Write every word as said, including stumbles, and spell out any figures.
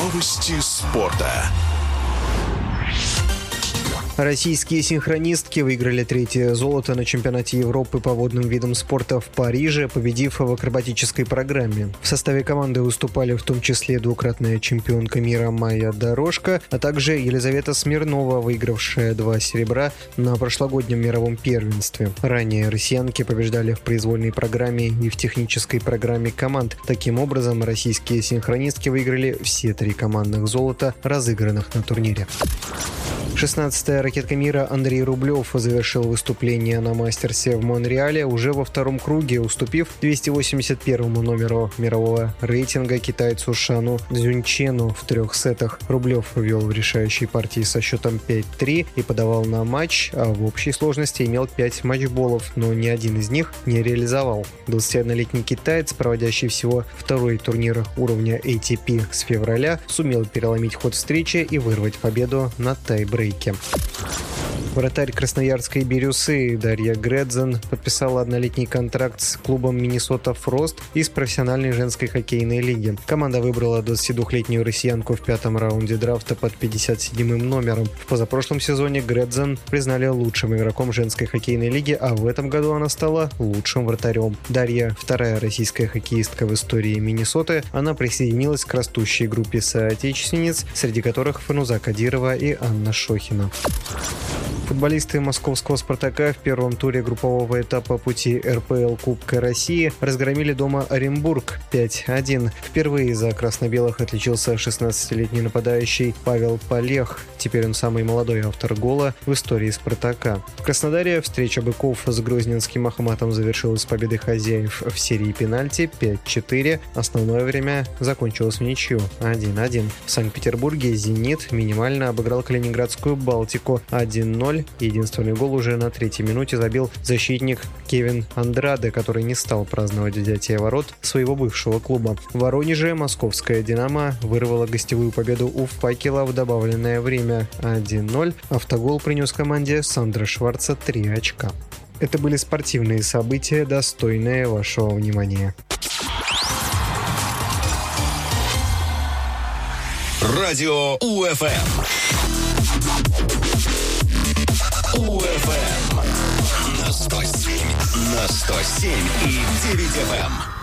Новости спорта. Российские синхронистки выиграли третье золото на чемпионате Европы по водным видам спорта в Париже, победив в акробатической программе. В составе команды выступали в том числе двукратная чемпионка мира Майя Дорожко, а также Елизавета Смирнова, выигравшая два серебра на прошлогоднем мировом первенстве. Ранее россиянки побеждали в произвольной программе и в технической программе команд. Таким образом, российские синхронистки выиграли все три командных золота, разыгранных на турнире. шестнадцатая ракетка мира Андрей Рублев завершил выступление на мастерсе в Монреале уже во втором круге, уступив двести восемьдесят первому номеру мирового рейтинга китайцу Шану Цзюньчену в трех сетах. Рублев вел в решающей партии со счетом пять-три и подавал на матч, а в общей сложности имел пять матчболов, но ни один из них не реализовал. двадцатиоднолетний китаец, проводящий всего второй турнир уровня эй ти пи с февраля, сумел переломить ход встречи и вырвать победу на тайбрейке. Вратарь красноярской «Бирюсы» Дарья Гредзен подписала однолетний контракт с клубом «Миннесота Фрост» из профессиональной женской хоккейной лиги. Команда выбрала двадцатидвухлетнюю россиянку в пятом раунде драфта под пятьдесят седьмым номером. В позапрошлом сезоне Гредзен признали лучшим игроком женской хоккейной лиги, а в этом году она стала лучшим вратарем. Дарья – вторая российская хоккеистка в истории Миннесоты. Она присоединилась к растущей группе соотечественниц, среди которых Фануза Кадирова и Анна Шохина. Футболисты московского «Спартака» в первом туре группового этапа пути эр пэ эл Кубка России разгромили дома Оренбург пять один. Впервые за красно-белых отличился шестнадцатилетний нападающий Павел Полех. Теперь он самый молодой автор гола в истории «Спартака». В Краснодаре встреча быков с грозненским Ахматом завершилась победой хозяев в серии пенальти пять-четыре. Основное время закончилось в ничью один-один. В Санкт-Петербурге «Зенит» минимально обыграл калининградскую «Балтику» один-ноль. Единственный гол уже на третьей минуте забил защитник Кевин Андраде, который не стал праздновать взятие ворот своего бывшего клуба. В Воронеже московская «Динамо» вырвала гостевую победу у «Факела» в добавленное время один-ноль. Автогол принес команде Сандра Шварца три очка. Это были спортивные события, достойные вашего внимания. Радио УФМ. УФМ на сто семь, на сто семь и девять эф эм.